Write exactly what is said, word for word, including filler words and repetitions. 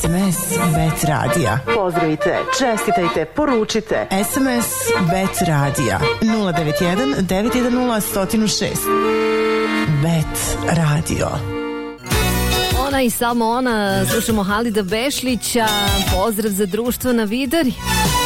es em es Bet Radija. Pozdravite, čestitajte, poručite. es em es Bet Radija nula devet jedan devet jedan nula jedan zero šest. Bet Radio. Ona i samo ona, slušamo Halida Bešlića, pozdrav za društvo na Vidari.